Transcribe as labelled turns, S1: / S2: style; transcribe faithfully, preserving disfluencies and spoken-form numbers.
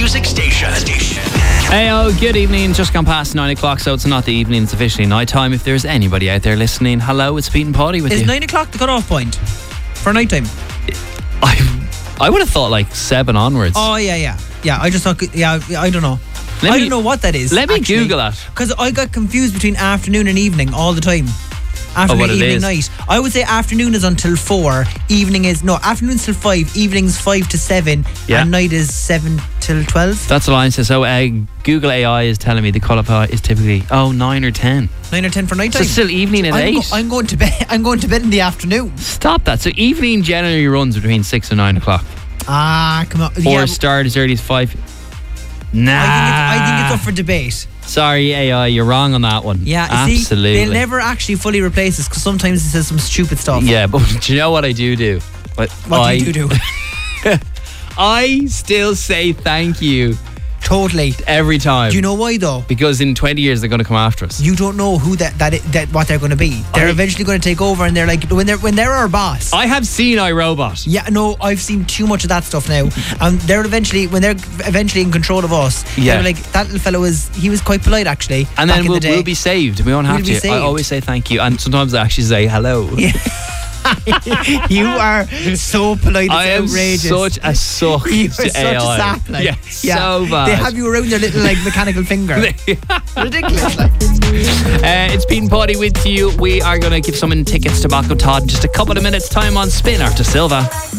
S1: music station.
S2: Hey, oh, good evening. Just gone past nine o'clock, so it's not the evening, it's officially night time. If there's anybody out there listening, hello, it's Pete and Paddy with
S3: Is
S2: you.
S3: nine o'clock the cut-off point for night time?
S2: I, I would have thought like seven onwards.
S3: Oh, yeah, yeah. Yeah, I just thought, yeah, I don't know.
S2: Let
S3: I
S2: me-
S3: don't know what that is.
S2: let me Google that.
S3: Because I got confused between afternoon and evening all the time. Afternoon,
S2: what it
S3: evening,
S2: is.
S3: night. I would say afternoon is until four. Evening is, no, afternoon's till five. Evening's five to seven.
S2: Yeah.
S3: And night is seven till twelve.
S2: That's what I said. So uh, Google A I is telling me the cut-off is typically, oh, nine or ten.
S3: Nine or ten for night
S2: So
S3: time.
S2: it's still evening at
S3: I'm,
S2: eight.
S3: go- I'm going to bed. I'm going to bed in the afternoon.
S2: Stop that. So evening generally runs between six and nine o'clock.
S3: Ah, come on.
S2: Or
S3: Yeah,
S2: start as early as five. Nah.
S3: I think, it's, I think it's up for debate.
S2: Sorry, A I, you're wrong on that one.
S3: Yeah,
S2: absolutely.
S3: see, they'll never actually fully replace us because sometimes it says some stupid stuff.
S2: Yeah, but do you know what I do do? What,
S3: What
S2: I,
S3: do you do?
S2: I still say thank you
S3: Totally.
S2: every time.
S3: Do you know why though?
S2: Because in twenty years they're going to come after us.
S3: You don't know who that that, that what they're going to be. They're
S2: I-
S3: eventually going to take over, and they're like when they're when they're our boss.
S2: I have seen iRobot.
S3: Yeah, no, I've seen too much of that stuff now. And they're eventually when they're eventually in control of us.
S2: Yeah.
S3: They're like that little fellow was he was quite polite actually.
S2: And
S3: back
S2: then
S3: in
S2: we'll,
S3: the day.
S2: we'll be saved. We won't have
S3: We'll be
S2: to. I
S3: saved.
S2: always say thank you. And sometimes I actually say hello.
S3: Yeah. You are so polite. It's
S2: I am
S3: outrageous.
S2: such a suck
S3: You're
S2: to
S3: such
S2: A I.
S3: a sap, like.
S2: Yeah, so bad.
S3: They have you around their little like mechanical finger. Ridiculous. Like.
S2: Uh, it's Pete and Paddy with you. We are going to give someone tickets to Baco Todd in just a couple of minutes' time on Spin after Silva.